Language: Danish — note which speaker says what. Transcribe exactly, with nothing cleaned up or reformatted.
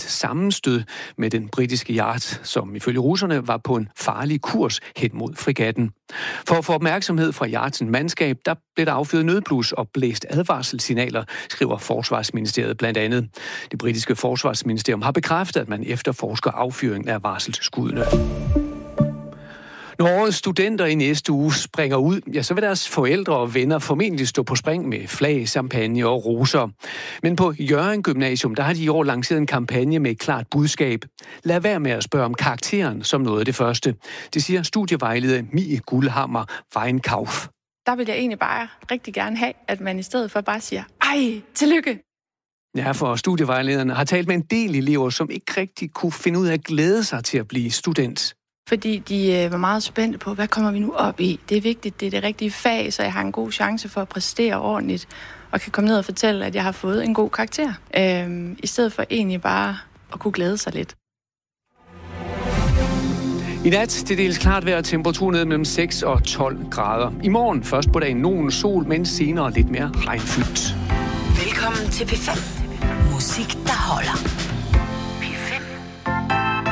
Speaker 1: sammenstød med den britiske yacht, som ifølge russerne var på en farlig kurs hen mod fregatten. For at få opmærksomhed fra yachtens mandskab, der blev der affyret nødblus og blæst advarselssignaler, skriver Forsvarsministeriet blandt andet. Det britiske forsvarsministerium har bekræftet, at man efterforsker affyringen af varselsskuddene. Når årets studenter i næste uge springer ud, ja, så vil deres forældre og venner formentlig stå på spring med flag, champagne og roser. Men på Hjørring Gymnasium, der har de i år lanceret en kampagne med et klart budskab. Lad være med at spørge om karakteren som noget af det første. Det siger studievejleder Mie Guldhammer Weinkauf.
Speaker 2: Der vil jeg egentlig bare rigtig gerne have, at man i stedet for bare siger, ej, tillykke.
Speaker 1: Ja, for studievejlederne har talt med en del elever, som ikke rigtig kunne finde ud af at glæde sig til at blive student.
Speaker 2: Fordi de øh, var meget spændte på, hvad kommer vi nu op i? Det er vigtigt, det er det rigtige fag, så jeg har en god chance for at præstere ordentligt, og kan komme ned og fortælle, at jeg har fået en god karakter. Øh, I stedet for egentlig bare at kunne glæde sig lidt.
Speaker 1: I nat det deles klart vejr, temperatur ned mellem seks og tolv grader. I morgen først på dagen nogen sol, men senere lidt mere regnfyldt.
Speaker 3: Velkommen til P fem. Musik, der holder.